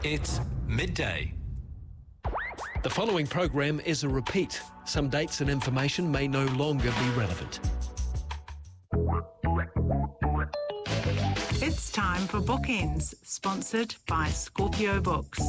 It's midday. The following program is a repeat. Some dates and information may no longer be relevant. It's time for Bookends, sponsored by Scorpio Books.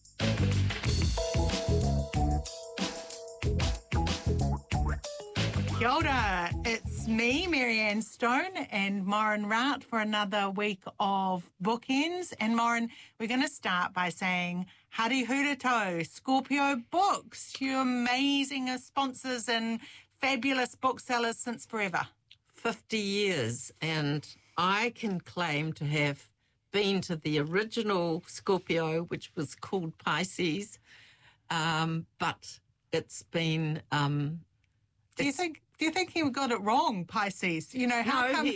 Kia ora, it's me, Marianne Stone, and Maureen Rout for another week of Bookends. And Maureen, we're going to start by saying Hari Hurato, Scorpio Books, you amazing sponsors and fabulous booksellers since forever. 50 years, and I can claim to have been to the original Scorpio, which was called Pisces, but it's been... Do you think he got it wrong, Pisces? You know, how come...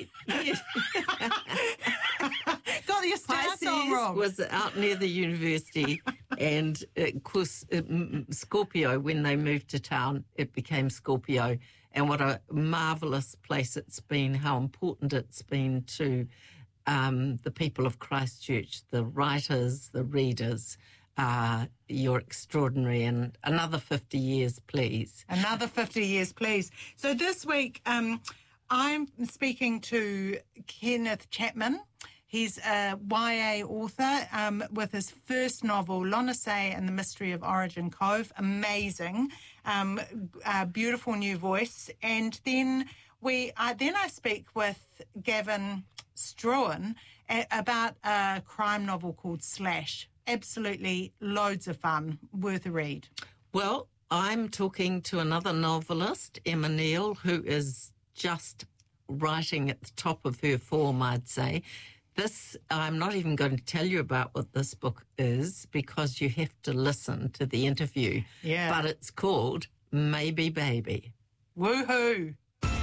got your stars all wrong. Pisces was out near the university, and of course, Scorpio, when they moved to town, it became Scorpio. And what a marvellous place it's been, how important it's been to the people of Christchurch, the writers, the readers. You're extraordinary. And another 50 years, please. Another 50 years, please. So this week, I'm speaking to Kenneth Chapman. He's a YA author with his first novel, Lona Say and the Mystery of Origin Cove. Amazing, beautiful new voice. And then I speak with Gavin Struan about a crime novel called Slash. Absolutely loads of fun, worth a read. Well, I'm talking to another novelist, Emma Neal, who is just writing at the top of her form, I'd say. This, I'm not even going to tell you about what this book is because you have to listen to the interview. Yeah. But it's called Maybe Baby. Woohoo!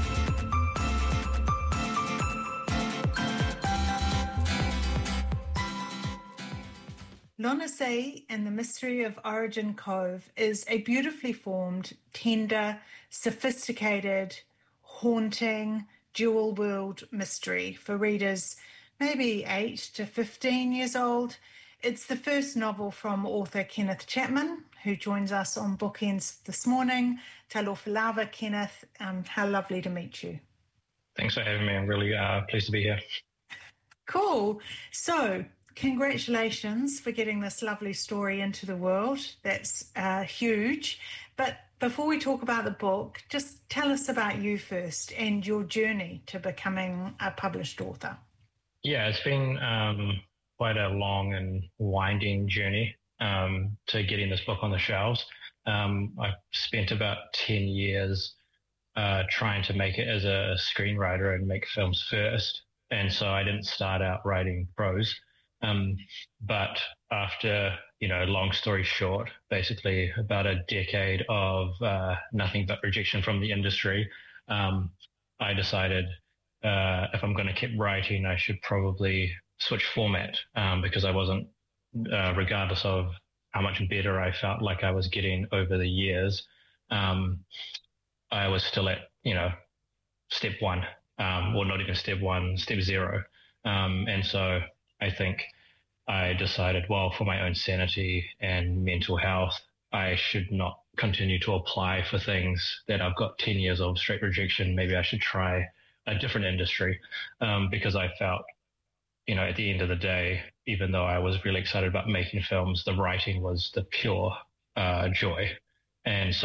Lona Say and the Mystery of Origin Cove is a beautifully formed, tender, sophisticated, haunting, dual-world mystery for readers maybe 8 to 15 years old. It's the first novel from author Kenneth Chapman, who joins us on Bookends this morning. Talofa lava, Kenneth. How lovely to meet you. Thanks for having me. I'm really pleased to be here. Cool. So, congratulations for getting this lovely story into the world. That's huge. But before we talk about the book, just tell us about you first and your journey to becoming a published author. Yeah, it's been quite a long and winding journey to getting this book on the shelves. I spent about 10 years trying to make it as a screenwriter and make films first. And so I didn't start out writing prose. But after, long story short, basically about a decade of nothing but rejection from the industry, I decided if I'm going to keep writing, I should probably switch format because I wasn't, regardless of how much better I felt like I was getting over the years, I was still at, step one, or not even step one, step zero. And so I think I decided, well, for my own sanity and mental health, I should not continue to apply for things that I've got 10 years of straight rejection. Maybe I should try a different industry because I felt, at the end of the day, even though I was really excited about making films, the writing was the pure joy. And so